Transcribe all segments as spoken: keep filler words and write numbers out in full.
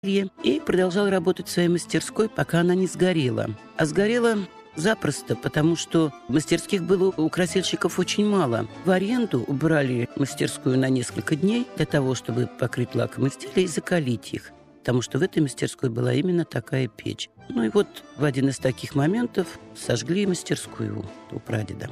и продолжал работать в своей мастерской, пока она не сгорела. А сгорела запросто, потому что мастерских было у красильщиков очень мало. В аренду убрали мастерскую на несколько дней для того, чтобы покрыть лаком изделия и закалить их, потому что в этой мастерской была именно такая печь. Ну и вот в один из таких моментов сожгли мастерскую у прадеда.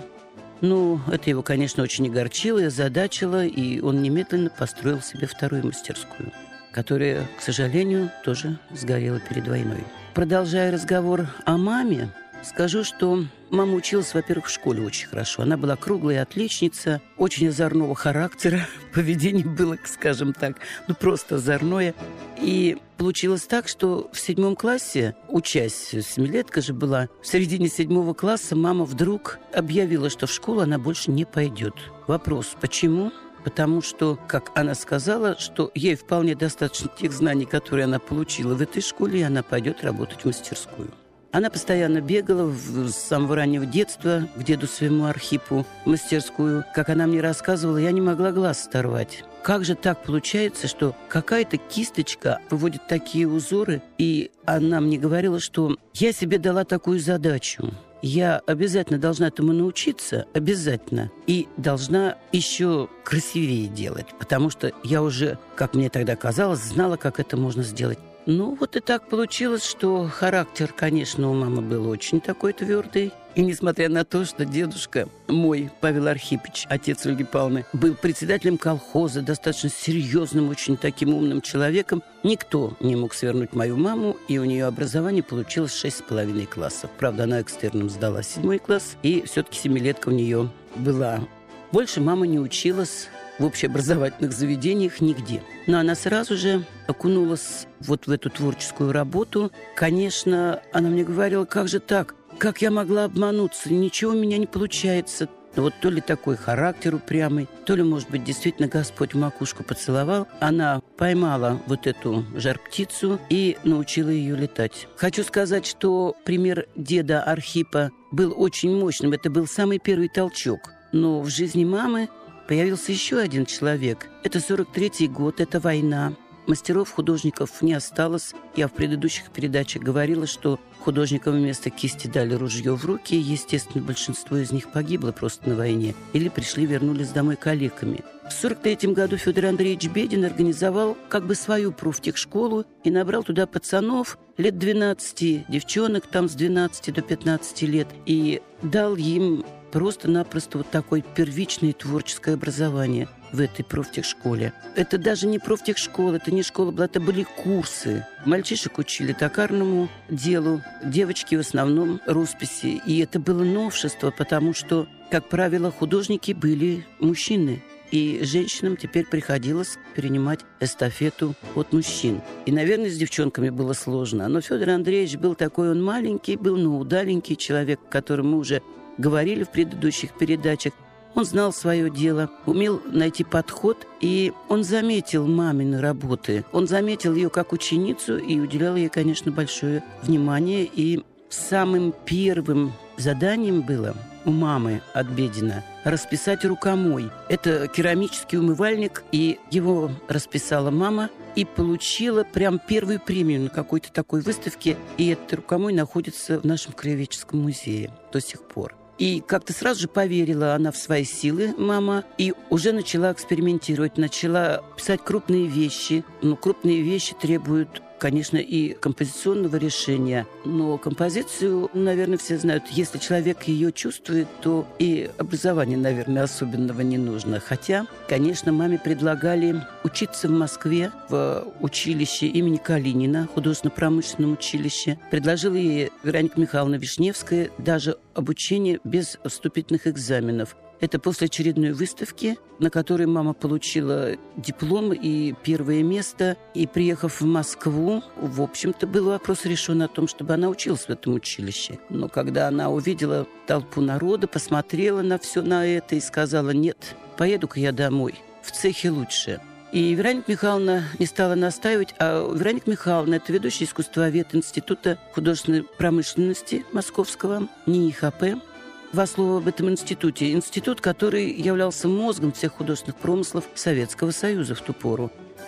Ну, это его, конечно, очень огорчило и озадачило, и он немедленно построил себе вторую мастерскую, которая, к сожалению, тоже сгорела перед войной. Продолжая разговор о маме, скажу, что мама училась, во-первых, в школе очень хорошо. Она была круглая отличница, очень озорного характера. Поведение было, скажем так, ну просто озорное. И получилось так, что в седьмом классе, учась, семилетка же была, в середине седьмого класса мама вдруг объявила, что в школу она больше не пойдет. Вопрос, почему? Потому что, как она сказала, что ей вполне достаточно тех знаний, которые она получила в этой школе, и она пойдет работать в мастерскую. Она постоянно бегала с самого раннего детства к деду своему Архипу в мастерскую. Как она мне рассказывала, я не могла глаз оторвать. Как же так получается, что какая-то кисточка выводит такие узоры? И она мне говорила, что я себе дала такую задачу. Я обязательно должна этому научиться, обязательно. И должна еще красивее делать, потому что я уже, как мне тогда казалось, знала, как это можно сделать. Ну, вот и так получилось, что характер, конечно, у мамы был очень такой твердый. И несмотря на то, что дедушка мой, Павел Архипыч, отец Ольги Павловны, был председателем колхоза, достаточно серьезным, очень таким умным человеком, никто не мог свернуть мою маму, и у нее образование получилось шесть с половиной классов. Правда, она экстерном сдала седьмой класс, и все-таки семилетка у нее была. Больше мама не училась в общеобразовательных заведениях нигде. Но она сразу же окунулась вот в эту творческую работу. Конечно, она мне говорила, как же так? Как я могла обмануться? Ничего у меня не получается. Вот то ли такой характер упрямый, то ли, может быть, действительно Господь в макушку поцеловал. Она поймала вот эту жар-птицу и научила ее летать. Хочу сказать, что пример деда Архипа был очень мощным. Это был самый первый толчок. Но в жизни мамы появился еще один человек. Это сорок третий год, это война. Мастеров, художников не осталось. Я в предыдущих передачах говорила, что художникам вместо кисти дали ружье в руки. Естественно, большинство из них погибло просто на войне. Или пришли, вернулись домой калеками. В сорок третьем году Федор Андреевич Бедин организовал как бы свою профтехшколу и набрал туда пацанов лет двенадцати, девчонок там с двенадцати до пятнадцати лет. И дал им просто-напросто вот такое первичное творческое образование в этой профтехшколе. Это даже не профтехшкола, это не школа была, это были курсы. Мальчишек учили токарному делу, девочки в основном росписи. И это было новшество, потому что, как правило, художники были мужчины. И женщинам теперь приходилось перенимать эстафету от мужчин. И, наверное, с девчонками было сложно. Но Федор Андреевич был такой, он маленький, был, ну, удаленький человек, о котором мы уже говорили в предыдущих передачах. Он знал свое дело, умел найти подход, и он заметил мамины работы. Он заметил ее как ученицу и уделял ей, конечно, большое внимание. И самым первым заданием было у мамы от Бедина расписать рукомой. Это керамический умывальник, и его расписала мама и получила прям первую премию на какой-то такой выставке. И этот рукомой находится в нашем краеведческом музее до сих пор. И как-то сразу же поверила она в свои силы, мама, и уже начала экспериментировать, начала писать крупные вещи. Но крупные вещи требуют, конечно, и композиционного решения. Но композицию, наверное, все знают. Если человек ее чувствует, то и образования, наверное, особенного не нужно. Хотя, конечно, маме предлагали учиться в Москве в училище имени Калинина, художественно-промышленном училище. Предложила ей Вероника Михайловна Вишневская даже обучение без вступительных экзаменов. Это после очередной выставки, на которой мама получила диплом и первое место. И, приехав в Москву, в общем-то, был вопрос решен о том, чтобы она училась в этом училище. Но когда она увидела толпу народа, посмотрела на все на это и сказала: «Нет, поеду-ка я домой, в цехе лучше». И Вероника Михайловна не стала настаивать, а Вероника Михайловна – это ведущий искусствовед Института художественной промышленности Московского, НИИХП. Два слова об этом институте. Институт, который являлся мозгом всех художественных промыслов Советского Союза в ту пору.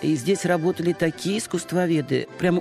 И здесь работали такие искусствоведы, прямо